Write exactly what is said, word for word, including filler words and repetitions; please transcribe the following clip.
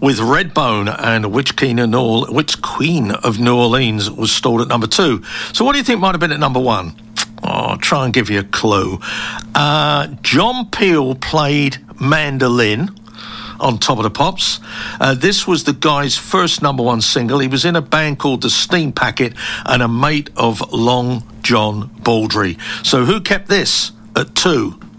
with Redbone and Which Queen of New, Which Queen of New Orleans was stored at number two. So what do you think might have been at number one? Oh, I'll try and give you a clue. Uh, John Peel played mandolin on Top of the Pops. Uh, this was the guy's first number one single. He was in a band called the Steam Packet and a mate of Long John Baldry. So who kept this at two?